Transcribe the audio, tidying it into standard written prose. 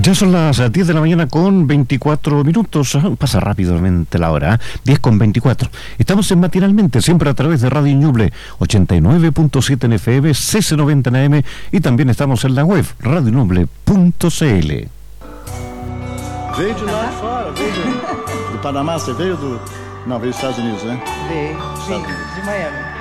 Ya son las 10 de la mañana con 24 minutos. Pasa rápidamente la hora, 10 con 24. Estamos en Matinalmente, siempre a través de Radio Ñuble, 89.7 en FM, CC90 en AM, y también estamos en la web, radioñuble.cl. Veio de lá fora, veio do Panamá, você veio do... Não, veio dos Estados Unidos, né? Vim de Miami.